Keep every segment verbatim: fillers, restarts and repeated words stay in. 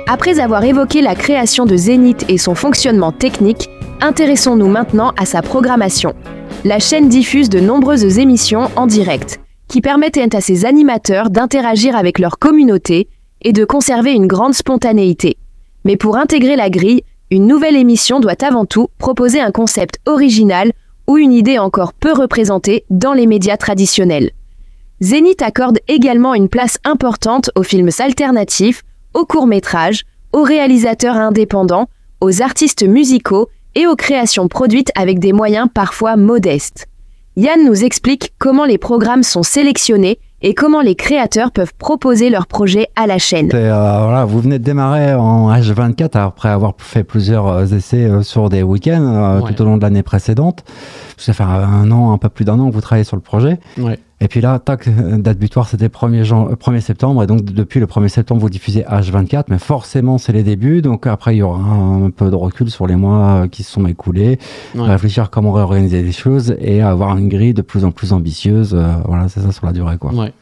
Après avoir évoqué la création de Zénith et son fonctionnement technique, intéressons-nous maintenant à sa programmation. La chaîne diffuse de nombreuses émissions en direct, qui permettent à ses animateurs d'interagir avec leur communauté et de conserver une grande spontanéité. Mais pour intégrer la grille, une nouvelle émission doit avant tout proposer un concept original ou une idée encore peu représentée dans les médias traditionnels. Zénith accorde également une place importante aux films alternatifs, aux courts-métrages, aux réalisateurs indépendants, aux artistes musicaux et aux créations produites avec des moyens parfois modestes. Yann nous explique comment les programmes sont sélectionnés et comment les créateurs peuvent proposer leurs projets à la chaîne. Euh, voilà, vous venez de démarrer en H vingt-quatre après avoir fait plusieurs essais euh, sur des week-ends euh, ouais. tout au long de l'année précédente. Ça fait un an, un peu plus d'un an que vous travaillez sur le projet. Ouais. Et puis là, tac, date butoir, c'était premier septembre. Et donc, depuis le premier septembre, vous diffusez H vingt-quatre. Mais forcément, c'est les débuts. Donc, après, il y aura un, un peu de recul sur les mois qui se sont écoulés. Ouais. Réfléchir comment réorganiser les choses et avoir une grille de plus en plus ambitieuse. Euh, voilà, c'est ça sur la durée, quoi. Ouais.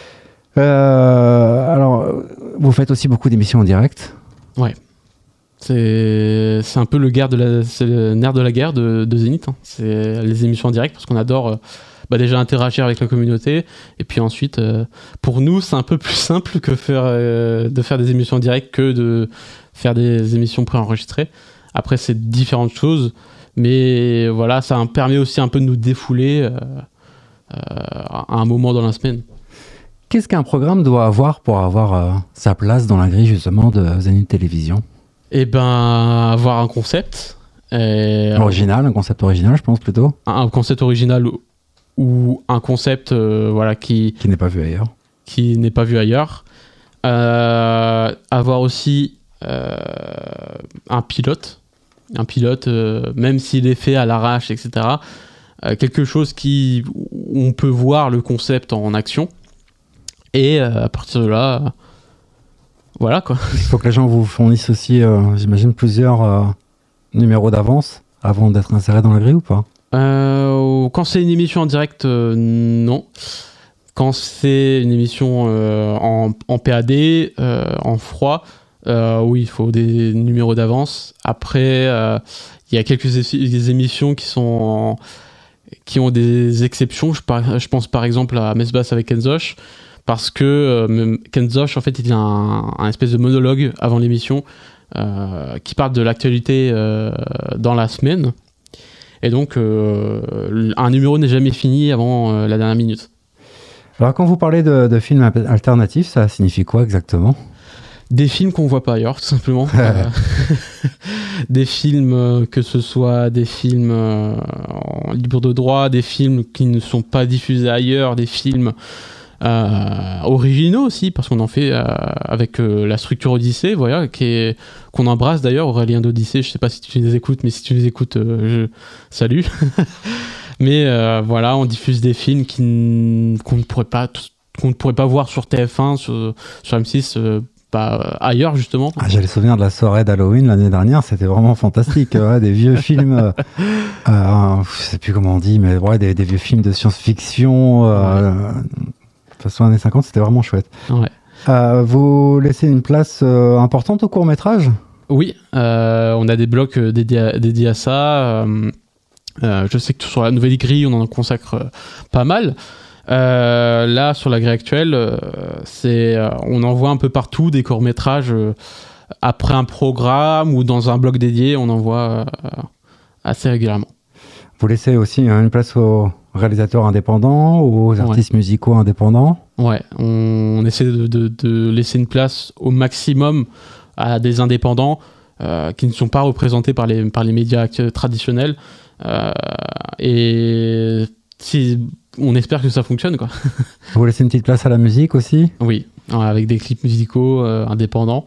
Euh, alors, vous faites aussi beaucoup d'émissions en direct. Ouais. C'est, c'est un peu le, guerre de la, c'est le nerf de la guerre de, de Zénith. Hein. C'est les émissions en direct parce qu'on adore euh, bah déjà interagir avec la communauté. Et puis ensuite, euh, pour nous, c'est un peu plus simple que faire, euh, de faire des émissions en direct que de faire des émissions préenregistrées. Après, c'est différentes choses. Mais voilà, ça permet aussi un peu de nous défouler euh, euh, à un moment dans la semaine. Qu'est-ce qu'un programme doit avoir pour avoir euh, sa place dans la grille justement de Zénith Télévision ? Eh ben, avoir un concept. Et original, un concept original, je pense plutôt. Un, un concept original ou, ou un concept euh, voilà, qui... Qui n'est pas vu ailleurs. Qui n'est pas vu ailleurs. Euh, avoir aussi euh, un pilote. Un pilote, euh, même s'il est fait à l'arrache, et cetera. Euh, quelque chose qui, où on peut voir le concept en action. Et euh, à partir de là... Euh, Voilà quoi. Il faut que les gens vous fournissent aussi, euh, j'imagine, plusieurs euh, numéros d'avance avant d'être insérés dans la grille ou pas ? euh, Quand c'est une émission en direct, euh, non. Quand c'est une émission euh, en, en P A D, euh, en froid, euh, oui, il faut des numéros d'avance. Après, il euh, y a quelques é- des émissions qui sont en, qui ont des exceptions. Je, par, je pense par exemple à Mesbas avec Kenzosh. Parce que euh, Kenzosh, en fait, il y a un, un espèce de monologue avant l'émission euh, qui parle de l'actualité euh, dans la semaine. Et donc, euh, un numéro n'est jamais fini avant euh, la dernière minute. Alors, quand vous parlez de, de films alternatifs, ça signifie quoi exactement ? Des films qu'on ne voit pas ailleurs, tout simplement. euh, des films, euh, que ce soit des films euh, en libre de droit, des films qui ne sont pas diffusés ailleurs, des films... Euh, originaux aussi parce qu'on en fait euh, avec euh, la structure Odyssée, voilà, qui est, qu'on embrasse d'ailleurs, Aurélien d'Odyssée, je sais pas si tu les écoutes, mais si tu les écoutes, euh, je salue. Mais euh, voilà, on diffuse des films qui n- qu'on ne pourrait pas qu'on ne pourrait pas voir sur T F un, sur, sur M six, euh, bah, ailleurs justement. Ah, j'ai le souvenir de la soirée d'Halloween l'année dernière, c'était vraiment fantastique. Ouais, des vieux films, euh, euh, je sais plus comment on dit, mais ouais, des, des vieux films de science-fiction. Euh, ouais. De toute façon, années cinquante, c'était vraiment chouette. Ouais. Euh, vous laissez une place euh, importante au court-métrage ? Oui, euh, on a des blocs euh, dédiés, à, dédiés à ça. Euh, euh, je sais que sur la nouvelle grille, on en consacre euh, pas mal. Euh, là, sur la grille actuelle, euh, c'est, euh, on en voit un peu partout des courts-métrages euh, après un programme ou dans un bloc dédié, on en voit euh, assez régulièrement. Vous laissez aussi une place aux réalisateurs indépendants ou aux artistes ouais. musicaux indépendants ? Ouais, on, on essaie de, de, de laisser une place au maximum à des indépendants euh, qui ne sont pas représentés par les, par les médias traditionnels. Euh, et si, on espère que ça fonctionne, quoi. Vous laissez une petite place à la musique aussi ? Oui, avec des clips musicaux euh, indépendants.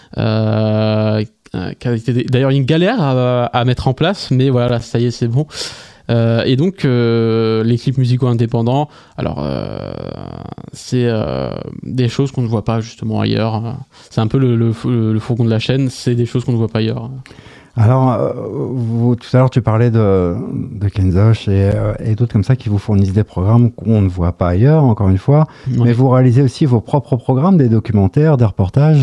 Euh, qui a été d'ailleurs une galère à, à mettre en place, mais voilà, ça y est, c'est bon. Euh, et donc, euh, les clips musicaux indépendants, alors, euh, c'est euh, des choses qu'on ne voit pas justement ailleurs. C'est un peu le, le, le fourgon de la chaîne, c'est des choses qu'on ne voit pas ailleurs. Alors, euh, vous, tout à l'heure, tu parlais de, de Kenzosh et, euh, et d'autres comme ça qui vous fournissent des programmes qu'on ne voit pas ailleurs, encore une fois. Ouais. Mais vous réalisez aussi vos propres programmes, des documentaires, des reportages ?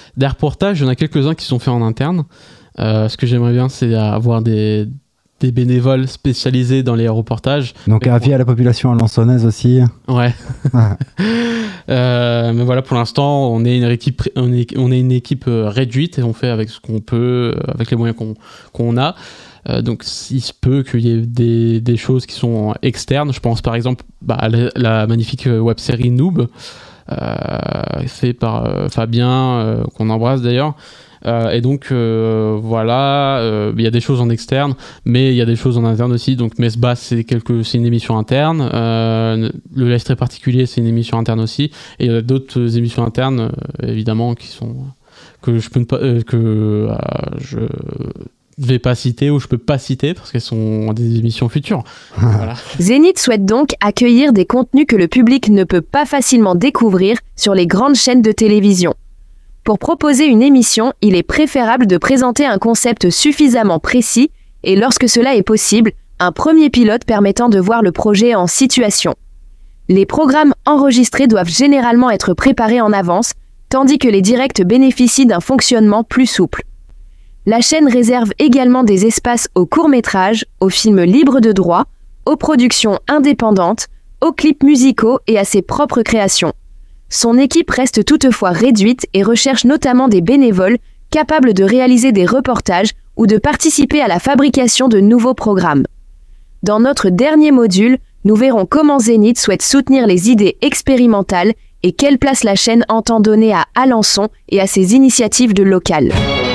Des reportages, il y en a quelques-uns qui sont faits en interne. Euh, ce que j'aimerais bien, c'est avoir des, des bénévoles spécialisés dans les reportages. Donc avis à la population alençonnaise aussi. Ouais. Ah. euh, mais voilà, pour l'instant, on est une équipe, on est, on est une équipe réduite et on fait avec ce qu'on peut, avec les moyens qu'on, qu'on a. Euh, donc il se peut qu'il y ait des, des choses qui sont externes. Je pense par exemple bah, à la, la magnifique web-série Noob, euh, fait par euh, Fabien, euh, qu'on embrasse d'ailleurs. Euh, et donc euh, voilà, il euh, y a des choses en externe, mais il y a des choses en interne aussi. Donc Mesbah, c'est, quelque, c'est une émission interne. Euh, le Live très particulier, c'est une émission interne aussi. Et il y a d'autres émissions internes, euh, évidemment, qui sont que je peux ne pas euh, que euh, je vais pas citer ou je peux pas citer parce qu'elles sont des émissions futures. Voilà. Zénith souhaite donc accueillir des contenus que le public ne peut pas facilement découvrir sur les grandes chaînes de télévision. Pour proposer une émission, il est préférable de présenter un concept suffisamment précis et lorsque cela est possible, un premier pilote permettant de voir le projet en situation. Les programmes enregistrés doivent généralement être préparés en avance, tandis que les directs bénéficient d'un fonctionnement plus souple. La chaîne réserve également des espaces aux courts-métrages, aux films libres de droit, aux productions indépendantes, aux clips musicaux et à ses propres créations. Son équipe reste toutefois réduite et recherche notamment des bénévoles capables de réaliser des reportages ou de participer à la fabrication de nouveaux programmes. Dans notre dernier module, nous verrons comment Zénith souhaite soutenir les idées expérimentales et quelle place la chaîne entend donner à Alençon et à ses initiatives de local.